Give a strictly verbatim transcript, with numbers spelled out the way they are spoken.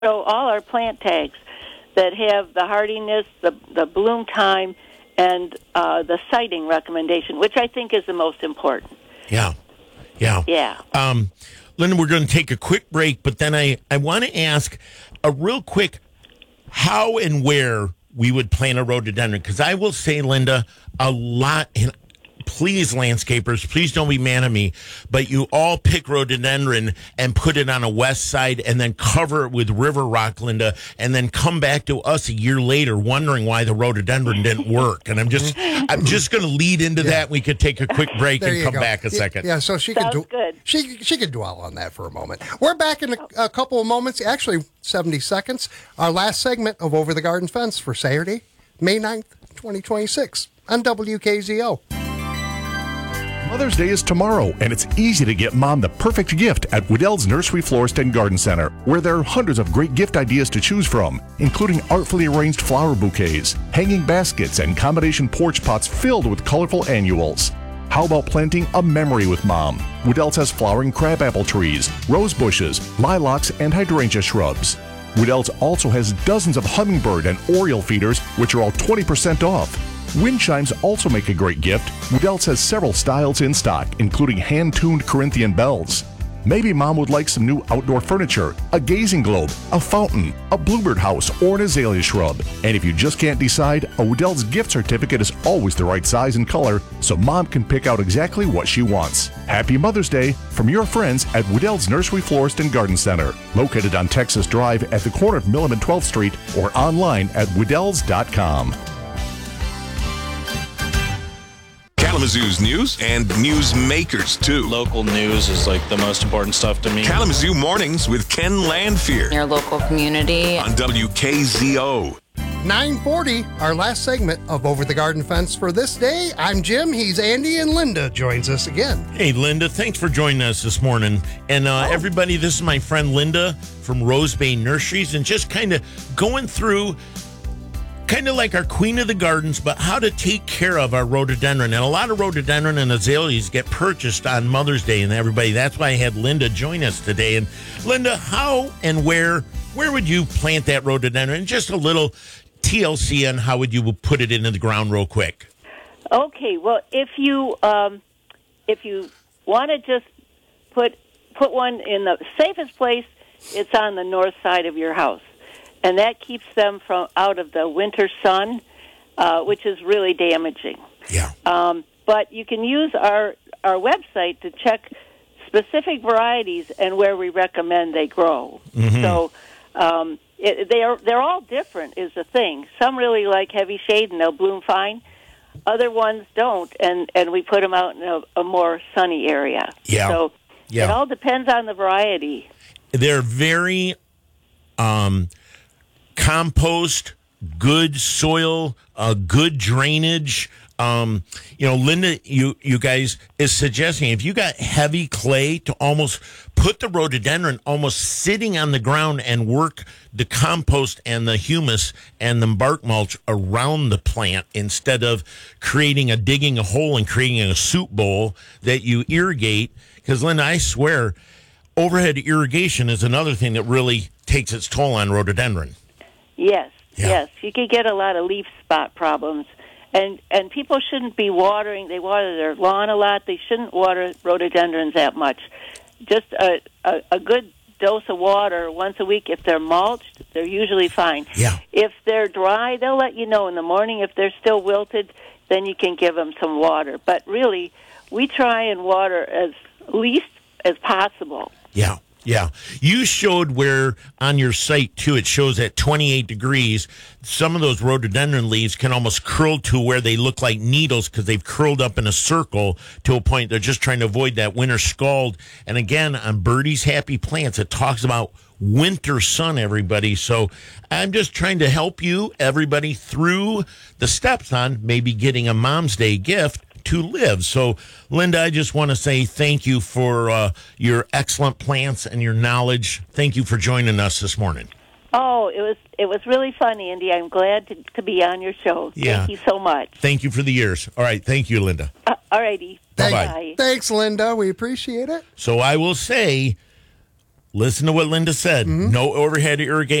show all our plant tags that have the hardiness, the the bloom time, and uh, the siting recommendation, which I think is the most important. Yeah, yeah, yeah. Um, Linda, we're going to take a quick break, but then I, I want to ask a real quick how and where we would plant a rhododendron, because I will say, Linda, a lot. And please, landscapers, please don't be mad at me, but you all pick rhododendron and put it on a west side and then cover it with river rock, Linda, and then come back to us a year later wondering why the rhododendron didn't work. And I'm just I'm just going to lead into yeah. that. We could take a quick break and come go. back a yeah, second. Yeah, so she Sounds can do good. She she can dwell on that for a moment. We're back in a, a couple of moments, actually seventy seconds. Our last segment of Over the Garden Fence for Saturday, May ninth, twenty twenty-six on W K Z O. Mother's Day is tomorrow, and it's easy to get Mom the perfect gift at Waddell's Nursery Florist and Garden Center, where there are hundreds of great gift ideas to choose from, including artfully arranged flower bouquets, hanging baskets, and combination porch pots filled with colorful annuals. How about planting a memory with Mom? Waddell's has flowering crabapple trees, rose bushes, lilacs, and hydrangea shrubs. Waddell's also has dozens of hummingbird and oriole feeders, which are all twenty percent off. Wind chimes also make a great gift. Waddell's has several styles in stock, including hand-tuned Corinthian bells. Maybe Mom would like some new outdoor furniture, a gazing globe, a fountain, a bluebird house, or an azalea shrub. And if you just can't decide, a Waddell's gift certificate is always the right size and color, so Mom can pick out exactly what she wants. Happy Mother's Day from your friends at Waddell's Nursery Florist and Garden Center, located on Texas Drive at the corner of Milam and twelfth Street, or online at waddells dot com. Kalamazoo's news and news makers, too. Local news is like the most important stuff to me. Kalamazoo Mornings with Ken Landfear. Your local community. On W K Z O. nine forty, our last segment of Over the Garden Fence for this day. I'm Jim, he's Andy, and Linda joins us again. Hey, Linda, thanks for joining us this morning. And uh, oh. everybody, this is my friend Linda from Rose Bay Nurseries, and just kind of going through kind of like our queen of the gardens, but how to take care of our rhododendron. And a lot of rhododendron and azaleas get purchased on Mother's Day, and everybody, that's why I had Linda join us today. And Linda, how and where, where would you plant that rhododendron? Just a little T L C on how would you put it into the ground real quick. Okay, well, if you um, if you want to just put put one in the safest place, it's on the north side of your house. And that keeps them from out of the winter sun, uh, which is really damaging. Yeah. Um, but you can use our our website to check specific varieties and where we recommend they grow. Mm-hmm. So um, it, they are they're all different is the thing. Some really like heavy shade and they'll bloom fine. Other ones don't, and, and we put them out in a, a more sunny area. Yeah. So yeah. it all depends on the variety. They're very um, compost, good soil, uh, good drainage. Um, you know, Linda, you, you guys is suggesting if you got heavy clay to almost put the rhododendron almost sitting on the ground and work the compost and the humus and the bark mulch around the plant instead of creating a digging a hole and creating a soup bowl that you irrigate. Because, Linda, I swear, overhead irrigation is another thing that really takes its toll on rhododendron. Yes, yeah. yes. You could get a lot of leaf spot problems. And and people shouldn't be watering. They water their lawn a lot. They shouldn't water rhododendrons that much. Just a, a, a good dose of water once a week. If they're mulched, they're usually fine. Yeah. If they're dry, they'll let you know in the morning. If they're still wilted, then you can give them some water. But really, we try and water as least as possible. Yeah. Yeah. You showed where on your site, too, it shows at twenty-eight degrees, some of those rhododendron leaves can almost curl to where they look like needles because they've curled up in a circle to a point they're just trying to avoid that winter scald. And again, on Birdie's Happy Plants, it talks about winter sun, everybody. So I'm just trying to help you, everybody, through the steps on maybe getting a Mom's Day gift to live. So, Linda, I just want to say thank you for uh, your excellent plants and your knowledge. Thank you for joining us this morning. Oh, it was it was really fun, Andy. I'm glad to, to be on your show. Yeah. Thank you so much. Thank you for the years. All right. Thank you, Linda. Uh, all righty. Bye-bye. Thanks, Linda. We appreciate it. So I will say, Listen to what Linda said. No overhead irrigation.